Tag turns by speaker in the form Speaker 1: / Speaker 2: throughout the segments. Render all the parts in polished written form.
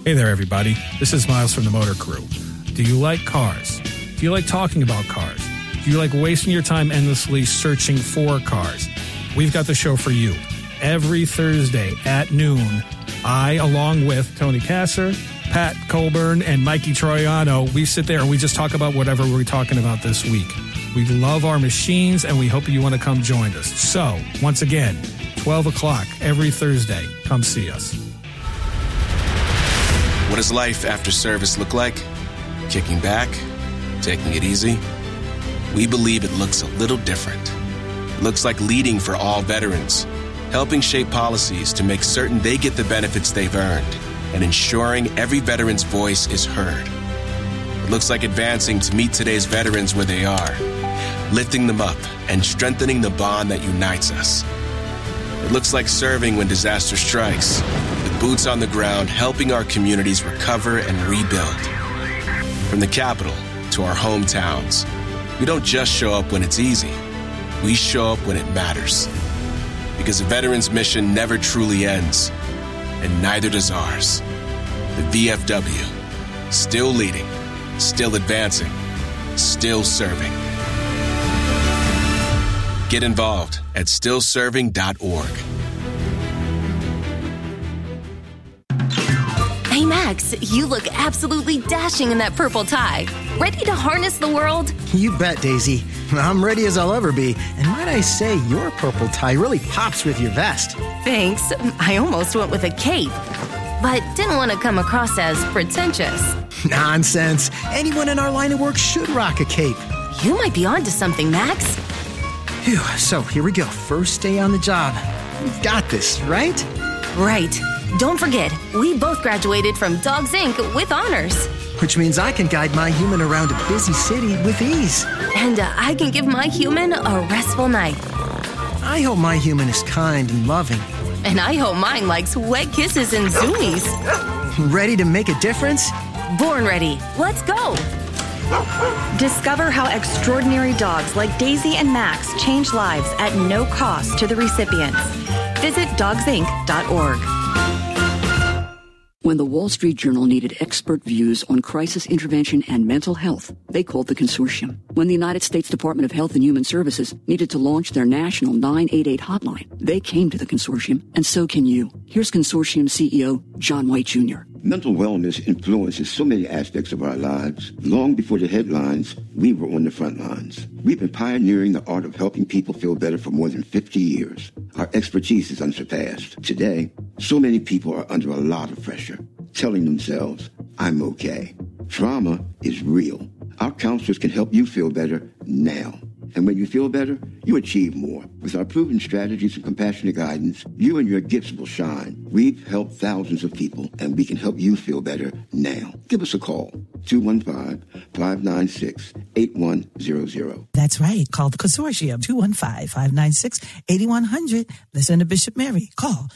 Speaker 1: Hey there, everybody. This is Miles from the Motor Crew. Do you like cars? Do you like talking about cars? Do you like wasting your time endlessly searching for cars? We've got the show for you. Every Thursday at noon, I, along with Tony Kasser, Pat Colburn, and Mikey Troiano, we sit there and we just talk about whatever we're talking about this week. We love our machines, and we hope you want to come join us. So, once again, 12 o'clock every Thursday. Come see us.
Speaker 2: What does life after service look like? Kicking back? Taking it easy? We believe it looks a little different. It looks like leading for all veterans, helping shape policies to make certain they get the benefits they've earned, and ensuring every veteran's voice is heard. It looks like advancing to meet today's veterans where they are, lifting them up and strengthening the bond that unites us. It looks like serving when disaster strikes, with boots on the ground helping our communities recover and rebuild. From the Capitol to our hometowns, we don't just show up when it's easy. We show up when it matters. Because a veteran's mission never truly ends, and neither does ours. The VFW, still leading, still advancing, still serving. Get involved at stillserving.org.
Speaker 3: Hey, Max, you look absolutely dashing in that purple tie. Ready to harness the world?
Speaker 4: You bet, Daisy. I'm ready as I'll ever be. And might I say, your purple tie really pops with your vest.
Speaker 3: Thanks. I almost went with a cape, but didn't want to come across as pretentious.
Speaker 4: Nonsense. Anyone in our line of work should rock a cape.
Speaker 3: You might be onto something, Max.
Speaker 4: Phew, so here we go. First day on the job. We've got this, right?
Speaker 3: Right. Don't forget, we both graduated from Dogs Inc. with honors.
Speaker 4: Which means I can guide my human around a busy city with ease.
Speaker 3: And I can give my human a restful night.
Speaker 4: I hope my human is kind and loving.
Speaker 3: And I hope mine likes wet kisses and zoomies.
Speaker 4: Ready to make a difference?
Speaker 3: Born ready. Let's go.
Speaker 5: Discover how extraordinary dogs like Daisy and Max change lives at no cost to the recipients. Visit dogsinc.org.
Speaker 6: When the Wall Street Journal needed expert views on crisis intervention and mental health, they called the Consortium. When the United States Department of Health and Human Services needed to launch their national 988 hotline, they came to the Consortium, and so can you. Here's Consortium CEO John White Jr.
Speaker 7: Mental wellness influences so many aspects of our lives. Long before the headlines, we were on the front lines. We've been pioneering the art of helping people feel better for more than 50 years. Our expertise is unsurpassed. Today, so many people are under a lot of pressure, telling themselves, I'm okay. Trauma is real. Our counselors can help you feel better now. And when you feel better, you achieve more. With our proven strategies and compassionate guidance, you and your gifts will shine. We've helped thousands of people, and we can help you feel better now. Give us a call, 215-596-8100.
Speaker 8: That's right. Call the Consortium, 215-596-8100. Listen to Bishop Mary. Call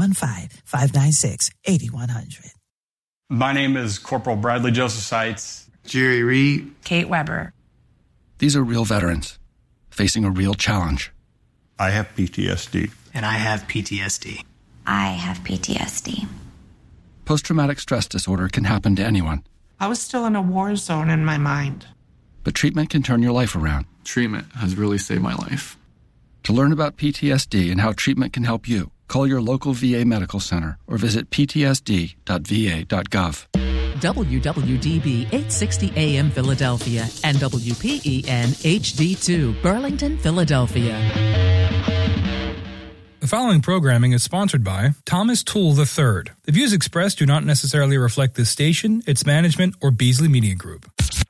Speaker 8: 215-596-8100.
Speaker 9: My name is Corporal Bradley Joseph Seitz.
Speaker 10: Jerry Reed.
Speaker 11: Kate Weber.
Speaker 12: These are real veterans facing a real challenge.
Speaker 9: I have PTSD.
Speaker 10: And I have PTSD.
Speaker 11: I have PTSD.
Speaker 12: Post-traumatic stress disorder can happen to anyone.
Speaker 13: I was still in a war zone in my mind.
Speaker 12: But treatment can turn your life around.
Speaker 14: Treatment has really saved my life.
Speaker 12: To learn about PTSD and how treatment can help you, call your local VA medical center or visit ptsd.va.gov.
Speaker 15: WWDB 860 AM Philadelphia and WPEN HD2 Burlington, Philadelphia.
Speaker 1: The following programming is sponsored by Thomas Toole III. The views expressed do not necessarily reflect this station, its management, or Beasley Media Group.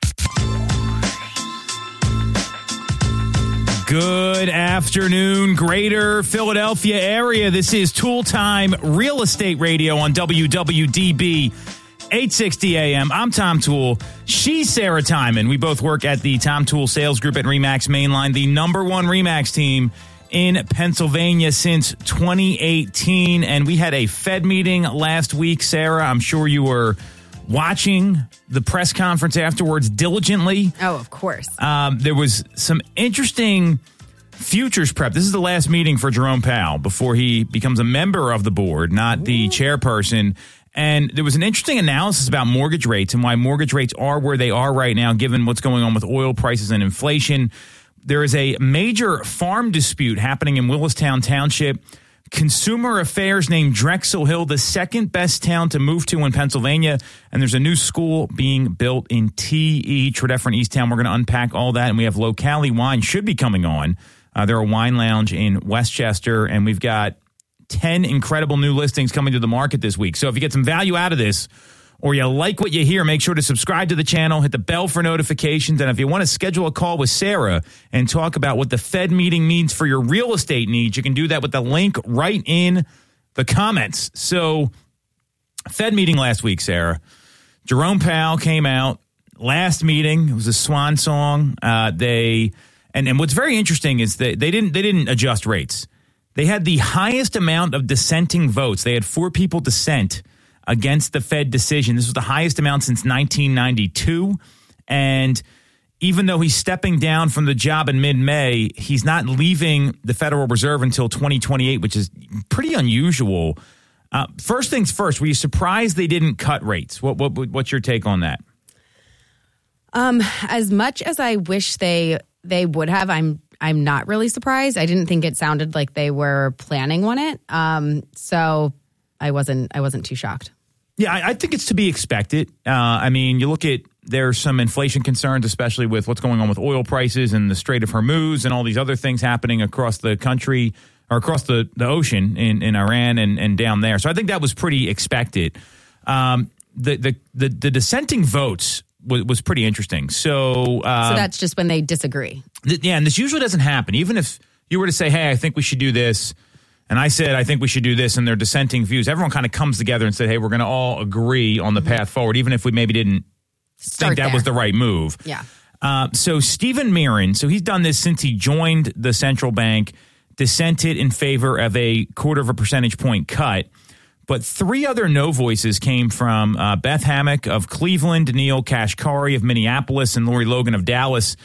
Speaker 1: Good afternoon, greater Philadelphia area. This is Tool Time Real Estate Radio on WWDB 860 AM. I'm Tom Toole. She's Sarah Timon. We both work at the Tom Toole Sales Group at RE/MAX Mainline, the number one RE/MAX team in Pennsylvania since 2018. And we had a Fed meeting last week, Sarah. I'm sure you were watching the press conference afterwards diligently.
Speaker 16: Oh, of course.
Speaker 1: There was some interesting futures prep. This is the last meeting for Jerome Powell before he becomes a member of the board, not the chairperson.
Speaker 16: And there was an interesting analysis about mortgage rates and why mortgage rates are where they are right now, given what's going on with oil prices and inflation. There is a major farm dispute happening in Willistown Township. Consumer Affairs named Drexel Hill the second best town to move to in Pennsylvania. And there's a new school being built in T.E. Tredeffrin Easttown. We're going to unpack all that. And we have Locali Wine should be coming on. They're a wine lounge in Westchester. And we've got 10 incredible new listings coming to the market this week. So if you get some value out of this or you like what you hear, make sure to subscribe to the channel, hit the bell for notifications. And if you want to schedule a call with Sarah and talk about what the Fed meeting means for your real estate needs, you can do that with the link right in the comments. So Fed meeting last week, Sarah. Jerome Powell came out. Last meeting, it was a swan song. And what's very interesting is that they didn't adjust rates. They had the highest amount of dissenting votes. They had 4 people dissent against the Fed decision. This was the highest amount since 1992. And even though he's stepping down from the job in mid-May, he's not leaving the Federal Reserve until 2028, which is pretty unusual. First things first, were you surprised they didn't cut rates? What's your take on that?
Speaker 17: As much as I wish they would have, I'm not really surprised. I didn't think it sounded like they were planning on it. So I wasn't too shocked.
Speaker 16: Yeah, I think it's to be expected. I mean, you look at, there's some inflation concerns, especially with what's going on with oil prices and the Strait of Hormuz and all these other things happening across the country or across the ocean in Iran and down there. So I think that was pretty expected. The dissenting votes was pretty interesting. So
Speaker 17: that's just when they disagree.
Speaker 16: Yeah, and this usually doesn't happen. Even if you were to say, hey, I think we should do this, and I said, I think we should do this, and they're dissenting views, everyone kind of comes together and said, hey, we're going to all agree on the path forward, even if we maybe didn't think that was the right move.
Speaker 17: Yeah.
Speaker 16: So Stephen Miron, so he's done this since he joined the central bank, dissented in favor of a 0.25 percentage point cut. But 3 other no voices came from Beth Hammock of Cleveland, Neil Kashkari of Minneapolis, and Lori Logan of Dallas.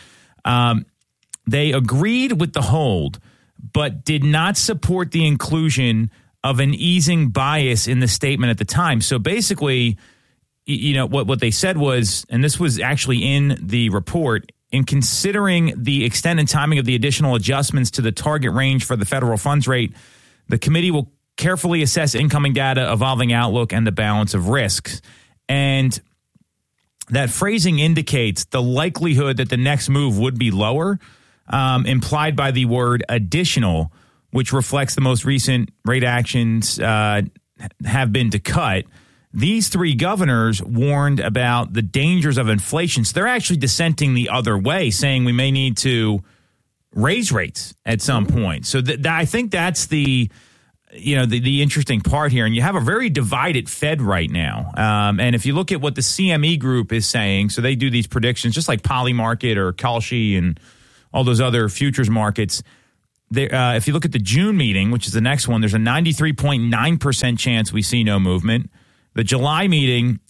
Speaker 16: They agreed with the hold, but did not support the inclusion of an easing bias in the statement at the time. So basically, you know, what they said was, and this was actually in the report, in considering the extent and timing of the additional adjustments to the target range for the federal funds rate, the committee will carefully assess incoming data, evolving outlook, and the balance of risks. And that phrasing indicates the likelihood that the next move would be lower, implied by the word additional, which reflects the most recent rate actions have been to cut. These 3 governors warned about the dangers of inflation. So they're actually dissenting the other way, saying we may need to raise rates at some point. So I think that's the interesting part here. And you have a very divided Fed right now. And if you look at what the CME group is saying, so they do these predictions just like Polymarket or Kalshi and all those other futures markets. If you look at the June meeting, which is the next one, there's a 93.9% chance we see no movement. The July meeting,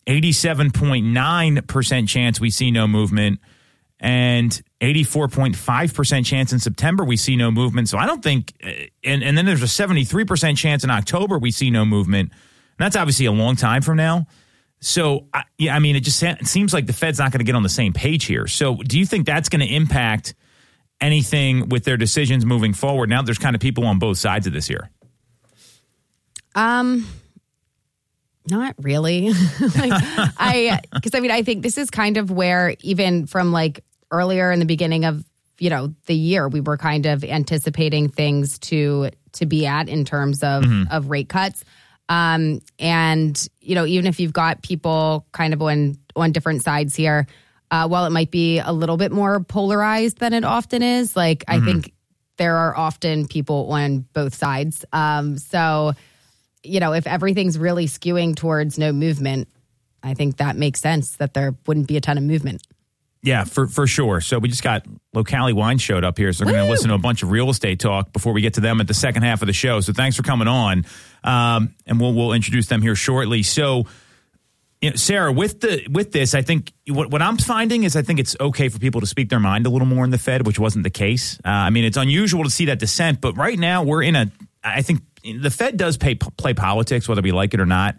Speaker 16: 87.9% chance we see no movement. And 84.5% chance in September we see no movement. So I don't think, and then there's a 73% chance in October we see no movement. And that's obviously a long time from now. So, I mean, it seems like the Fed's not going to get on the same page here. So do you think that's going to impact anything with their decisions moving forward? Now there's kind of people on both sides of this here.
Speaker 17: Not really. I think this is kind of where even from like earlier in the beginning of, the year, we were kind of anticipating things to be at in terms of rate cuts. And, even if you've got people kind of on different sides here, while it might be a little bit more polarized than it often is, like I think there are often people on both sides. So, if everything's really skewing towards no movement, I think that makes sense that there wouldn't be a ton of movement.
Speaker 16: Yeah, for sure. So we just got Locali Wine showed up here, so we're going to listen to a bunch of real estate talk before we get to them at the second half of the show. So thanks for coming on, and we'll introduce them here shortly. So, Sarah, with this, I think what I'm finding is I think it's okay for people to speak their mind a little more in the Fed, which wasn't the case. I mean, it's unusual to see that dissent, but right now we're I think the Fed does play politics, whether we like it or not.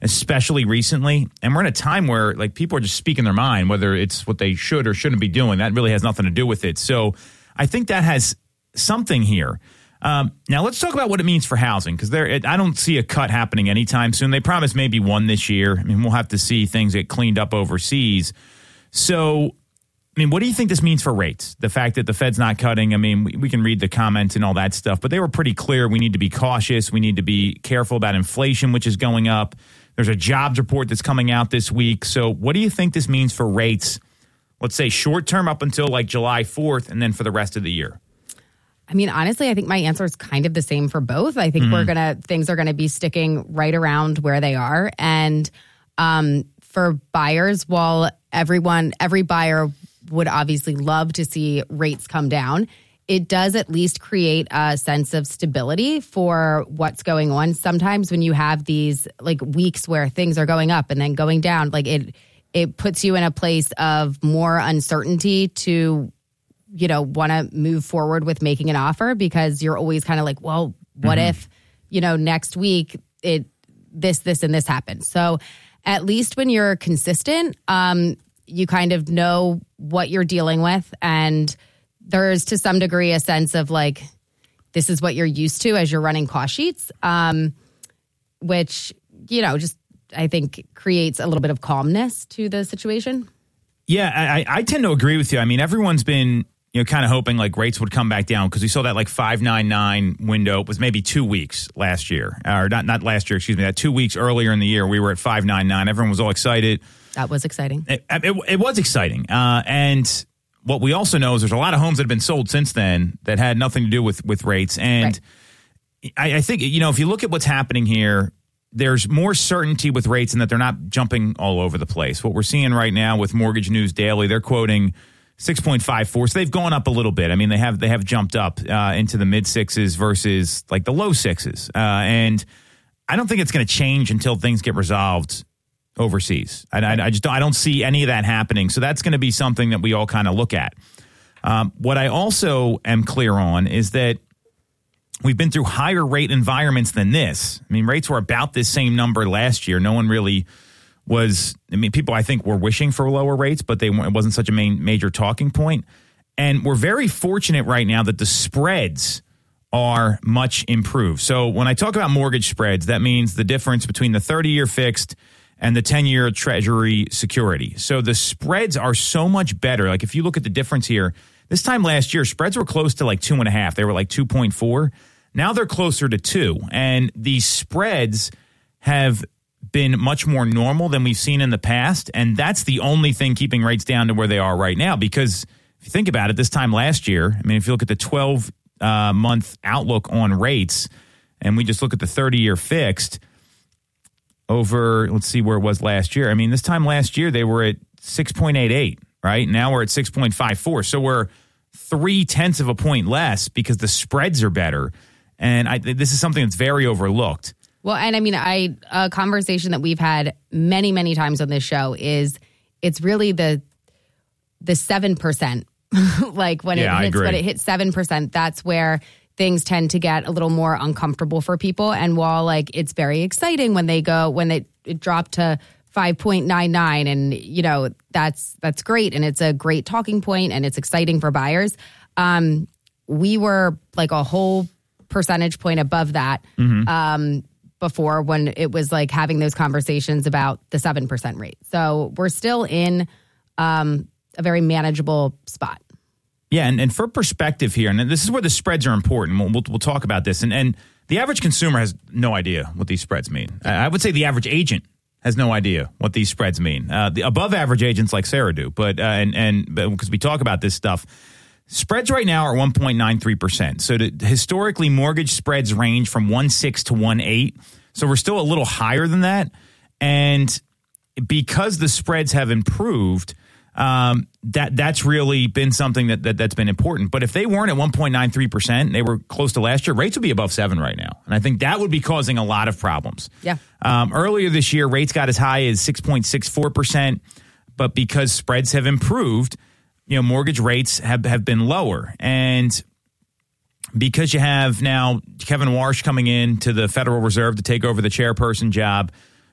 Speaker 16: especially recently. And we're in a time where like people are just speaking their mind, whether it's what they should or shouldn't be doing. That really has nothing to do with it. So I think that has something here. Now let's talk about what it means for housing, because I don't see a cut happening anytime soon. They promised maybe one this year. I mean, we'll have to see things get cleaned up overseas. So, I mean, what do you think this means for rates? The fact that the Fed's not cutting, I mean, we can read the comments and all that stuff, but they were pretty clear. We need to be cautious. We need to be careful about inflation, which is going up. There's a jobs report that's coming out this week. So what do you think this means for rates, let's say short term up until like July 4th and then for the rest of the year?
Speaker 17: I mean, honestly, I think my answer is kind of the same for both. I think things are going to be sticking right around where they are. And for buyers, while every buyer would obviously love to see rates come down, it does at least create a sense of stability for what's going on. Sometimes when you have these like weeks where things are going up and then going down, like it puts you in a place of more uncertainty to, you know, want to move forward with making an offer, because you're always kind of like, well, what if, you know, next week this and this happens. So at least when you're consistent, you kind of know what you're dealing with, and there's to some degree a sense of like, this is what you're used to as you're running cost sheets, which, you know, just I think creates a little bit of calmness to the situation.
Speaker 16: Yeah, I tend to agree with you. I mean, everyone's been, you know, kind of hoping like rates would come back down, because we saw that like 5.99 window. It was maybe 2 weeks last year, or not last year, excuse me, that 2 weeks earlier in the year, we were at 5.99. Everyone was all excited.
Speaker 17: That was exciting.
Speaker 16: It was exciting. And what we also know is there's a lot of homes that have been sold since then that had nothing to do with rates. And I think, you know, if you look at what's happening here, there's more certainty with rates in that they're not jumping all over the place. What we're seeing right now with Mortgage News Daily, they're quoting 6.54. So they've gone up a little bit. I mean, they have jumped up into the mid sixes versus like the low sixes. And I don't think it's going to change until things get resolved overseas. I don't see any of that happening. So that's going to be something that we all kind of look at. What I also am clear on is that we've been through higher rate environments than this. I mean, rates were about this same number last year. No one really was. I mean, people I think were wishing for lower rates, but it wasn't such a major talking point. And we're very fortunate right now that the spreads are much improved. So when I talk about mortgage spreads, that means the difference between the 30-year fixed and the 10-year Treasury security. So the spreads are so much better. Like if you look at the difference here, this time last year, spreads were close to like 2.5. They were like 2.4. Now they're closer to 2. And these spreads have been much more normal than we've seen in the past. And that's the only thing keeping rates down to where they are right now. Because if you think about it, this time last year, I mean, if you look at the 12-month outlook on rates, and we just look at the 30-year fixed, over, let's see where it was last year. I mean, this time last year, they were at 6.88, right? Now we're at 6.54. So we're 0.3 of a point less because the spreads are better. And this is something that's very overlooked.
Speaker 17: Well, and I mean, a conversation that we've had many, many times on this show is it's really the 7%. Like when it hits 7%, that's where things tend to get a little more uncomfortable for people. And while like it's very exciting when it dropped to 5.99, and you know that's great, and it's a great talking point, and it's exciting for buyers. We were like a whole percentage point above that before, when it was like having those conversations about the 7% rate. So we're still in a very manageable spot.
Speaker 16: Yeah, and for perspective here, and this is where the spreads are important. We'll talk about this. And the average consumer has no idea what these spreads mean. I would say the average agent has no idea what these spreads mean. The above average agents like Sarah do, but because we talk about this stuff, spreads right now are 1.93%. So historically, mortgage spreads range from 1.6 to 1.8. So we're still a little higher than that. And because the spreads have improved, that's really been something that's been important. But if they weren't at 1.93%, they were close to last year, rates would be above 7 right now. And I think that would be causing a lot of problems.
Speaker 17: Yeah.
Speaker 16: Earlier this year, rates got as high as 6.64%, but because spreads have improved, you know, mortgage rates have been lower. And because you have now Kevin Warsh coming in to the Federal Reserve to take over the chairperson job,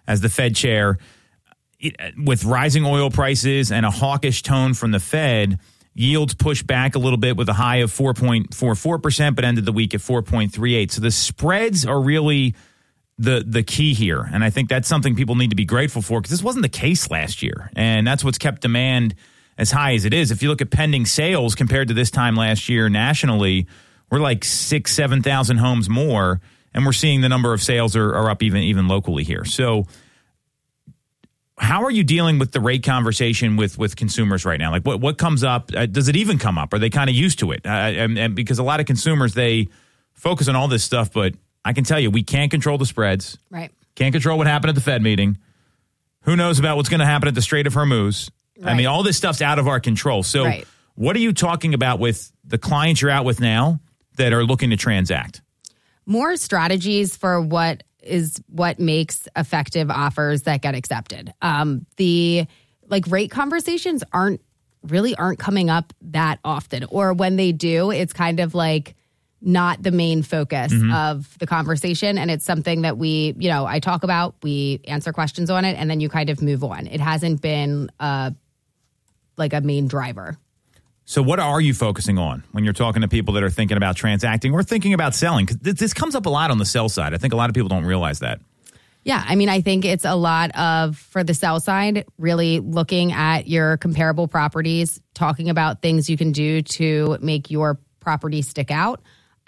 Speaker 16: as the Fed chair. With rising oil prices and a hawkish tone from the Fed, yields pushed back a little bit with a high of 4.44%, but ended the week at 4.38. So the spreads are really the key here. And I think that's something people need to be grateful for, because this wasn't the case last year. And that's what's kept demand as high as it is. If you look at pending sales compared to this time last year nationally, we're like 6,000, 7,000 homes more. And we're seeing the number of sales are up even locally here. So how are you dealing with the rate conversation with consumers right now? Like what comes up? Does it even come up? Are they kind of used to it? And because a lot of consumers, they focus on all this stuff, but I can tell you, we can't control the spreads.
Speaker 17: Right.
Speaker 16: Can't control what happened at the Fed meeting. Who knows about what's going to happen at the Strait of Hormuz? Right. I mean, all this stuff's out of our control. So what are you talking about with the clients you're out with now that are looking to transact? More strategies for what makes effective offers that get accepted. The rate conversations aren't coming up that often, or when they do, it's kind of like not the main focus of the conversation. And it's something that I talk about, we answer questions on it, and then you kind of move on. It hasn't been a main driver. So what are you focusing on when you're talking to people that are thinking about transacting or thinking about selling? Because this comes up a lot on the sell side. I think a lot of people don't realize that. Yeah, I mean, I think it's a lot of, for the sell side, really looking at your comparable properties, talking about things you can do to make your property stick out,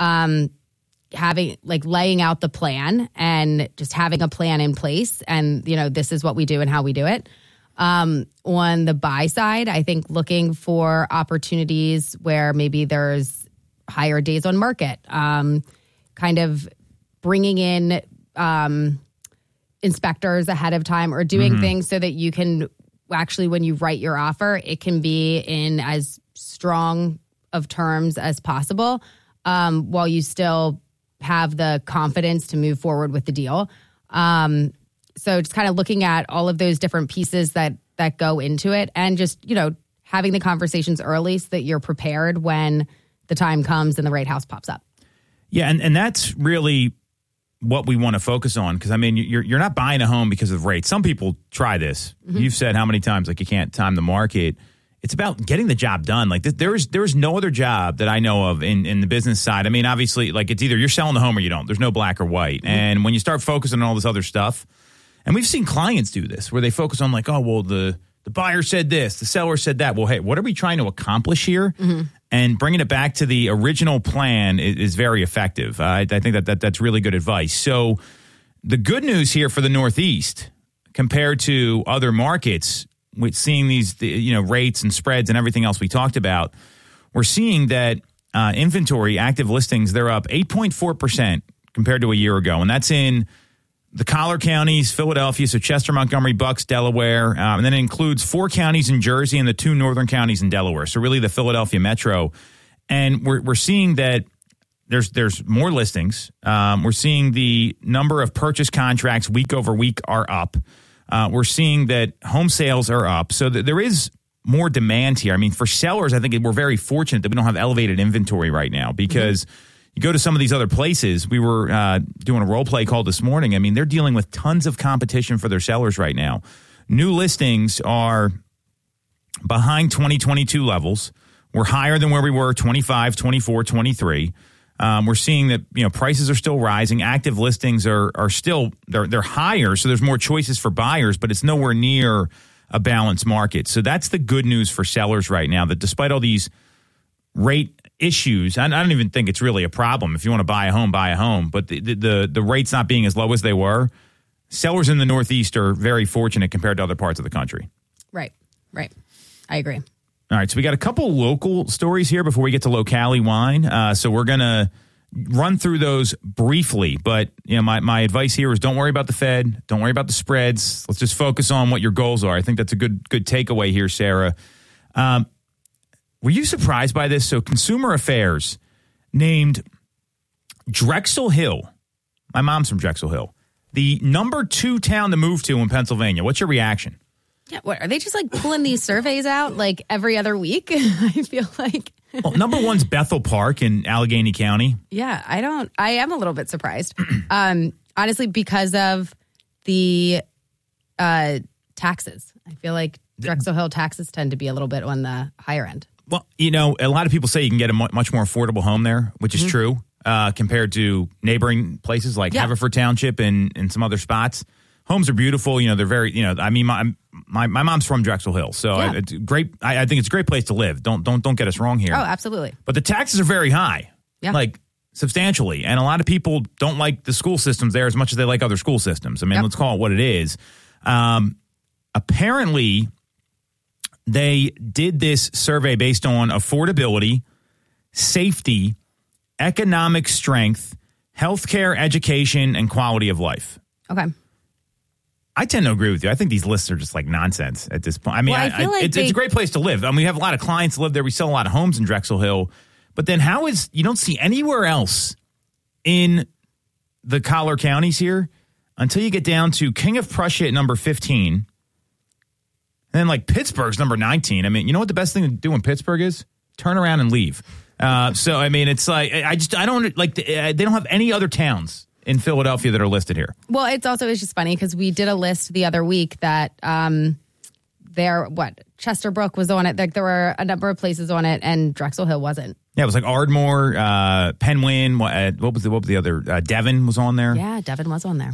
Speaker 16: laying out the plan and just having a plan in place. And, this is what we do and how we do it. On the buy side, I think looking for opportunities where maybe there's higher days on market, kind of bringing in inspectors ahead of time, or doing things so that you can actually, when you write your offer, it can be in as strong of terms as possible, while you still have the confidence to move forward with the deal. So just kind of looking at all of those different pieces that go into it, and just, having the conversations early so that you're prepared when the time comes and the right house pops up. Yeah, and that's really what we want to focus on, because, I mean, you're not buying a home because of rates. Some people try this. You've said how many times, you can't time the market. It's about getting the job done. There's no other job that I know of in the business side. I mean, obviously, it's either you're selling the home or you don't. There's no black or white. And when you start focusing on all this other stuff, and we've seen clients do this, where they focus on the buyer said this, the seller said that. Well, hey, what are we trying to accomplish here? And bringing it back to the original plan is very effective. I think that's really good advice. So the good news here for the Northeast, compared to other markets, with seeing these rates and spreads and everything else we talked about, we're seeing that inventory, active listings, they're up 8.4% compared to a year ago. And that's in the collar counties, Philadelphia, so Chester, Montgomery, Bucks, Delaware, and then it includes 4 counties in Jersey and the 2 northern counties in Delaware. So really the Philadelphia metro. And we're seeing that there's more listings. We're seeing the number of purchase contracts week over week are up. We're seeing that home sales are up. So there is more demand here. I mean, for sellers, I think we're very fortunate that we don't have elevated inventory right now, because you go to some of these other places. We were doing a role play call this morning. I mean, they're dealing with tons of competition for their sellers right now. New listings are behind 2022 levels. We're higher than where we were 25, 24, 23. We're seeing that prices are still rising. Active listings are still they're higher, so there's more choices for buyers, but it's nowhere near a balanced market. So that's the good news for sellers right now, that despite all these rate issues, I don't even think it's really a problem. If you want to buy a home, buy a home. But the rates not being as low as they were, sellers in the Northeast are very fortunate compared to other parts of the country. Right. I agree. All right, so we got a couple local stories here before we get to Locally Wine. So we're going to run through those briefly. But my advice here is don't worry about the Fed. Don't worry about the spreads. Let's just focus on what your goals are. I think that's a good takeaway here, Sarah. Were you surprised by this? So Consumer Affairs named Drexel Hill, my mom's from Drexel Hill, the number 2 town to move to in Pennsylvania. What's your reaction? Yeah, what are they just pulling these surveys out every other week? I feel like. Well, number 1's Bethel Park in Allegheny County. Yeah, I am a little bit surprised. Honestly, because of the
Speaker 17: taxes. I feel like Drexel Hill taxes tend to be a little bit on the higher end.
Speaker 16: Well, you know, a lot of people say you can get a much more affordable home there, which is true compared to neighboring places like Haverford Township and some other spots. Homes are beautiful. You know, they're very, you know, I mean, my mom's from Drexel Hill, so it's great. I think it's a great place to live. Don't get us wrong here.
Speaker 17: Oh, absolutely.
Speaker 16: But the taxes are very high, like substantially. And a lot of people don't like the school systems there as much as they like other school systems. I mean, let's call it what it is. Apparently, they did this survey based on affordability, safety, economic strength, healthcare, education, and quality of life.
Speaker 17: Okay.
Speaker 16: I tend to agree with you. I think these lists are just like nonsense at this point. I mean, it's a great place to live. I mean, we have a lot of clients live there. We sell a lot of homes in Drexel Hill. But then you don't see anywhere else in the collar counties here until you get down to King of Prussia at number 15. And then like Pittsburgh's number 19. I mean, you know what the best thing to do in Pittsburgh is? Turn around and leave. So, I mean, it's like, I don't like, they don't have any other towns in Philadelphia that are listed here.
Speaker 17: Well, it's just funny because we did a list the other week that Chesterbrook was on it. Like there were a number of places on it, and Drexel Hill wasn't.
Speaker 16: Yeah, it was like Ardmore, Penwyn. What was the other? Devon was on there.
Speaker 17: Yeah, Devon was on there.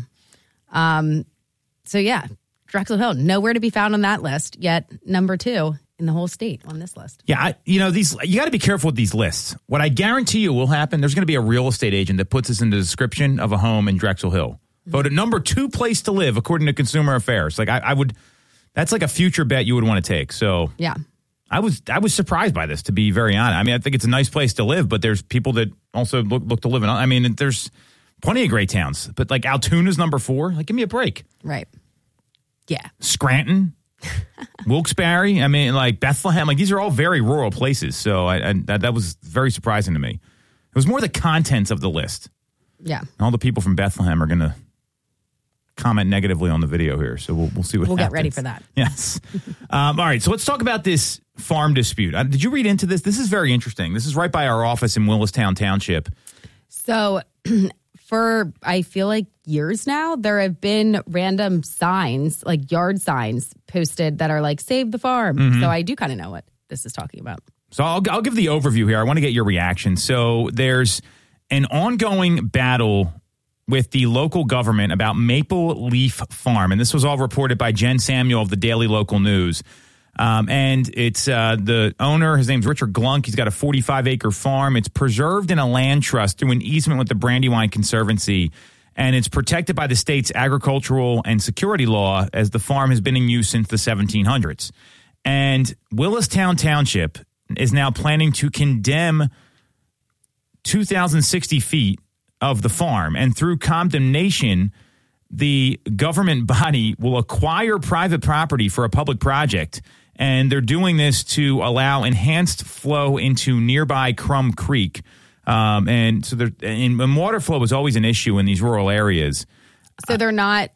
Speaker 17: So yeah, Drexel Hill nowhere to be found on that list. Yet number 2 in the whole state on this list.
Speaker 16: Yeah, you got to be careful with these lists. What I guarantee you will happen, there's going to be a real estate agent that puts this in the description of a home in Drexel Hill. Voted number 2 place to live according to Consumer Affairs. Like I would, that's like a future bet you would want to take. So
Speaker 17: yeah,
Speaker 16: I was surprised by this, to be very honest. I mean, I think it's a nice place to live, but there's people that also look to live in. I mean, there's plenty of great towns, but like Altoona's number 4. Like, give me a break.
Speaker 17: Right. Yeah.
Speaker 16: Scranton. Wilkes-Barre, I mean, like Bethlehem, like these are all very rural places. So that was very surprising to me. It was more the contents of the list.
Speaker 17: Yeah.
Speaker 16: And all the people from Bethlehem are going to comment negatively on the video here. So we'll see what happens.
Speaker 17: We'll get ready for that.
Speaker 16: Yes. All right. So let's talk about this farm dispute. Did you read into this? This is very interesting. This is right by our office in Willistown Township.
Speaker 17: So for, I feel like years now, there have been random signs, like yard signs posted that are like, save the farm. Mm-hmm. So I do kind of know what this is talking about.
Speaker 16: So I'll give the overview here. I want to get your reaction. So there's an ongoing battle with the local government about Maple Leaf Farm. And this was all reported by Jen Samuel of the Daily Local News. And it's the owner, his name's Richard Glunk. He's got a 45-acre farm. It's preserved in a land trust through an easement with the Brandywine Conservancy. And it's protected by the state's agricultural and security law, as the farm has been in use since the 1700s. And Willistown Township is now planning to condemn 2,060 feet of the farm. And through condemnation, the government body will acquire private property for a public project. And they're doing this to allow enhanced flow into nearby Crum Creek. And water flow is always an issue in these rural areas.
Speaker 17: So they're not